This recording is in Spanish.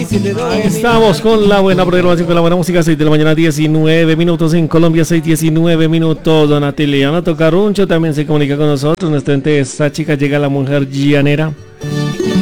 Ahí estamos con la buena programación, con la buena música. 6 de la mañana, 19 minutos en Colombia, 6:19 minutos. Don Atiliano Tocarruncho también se comunica con nosotros. Nuestra esta chica llega la mujer llanera.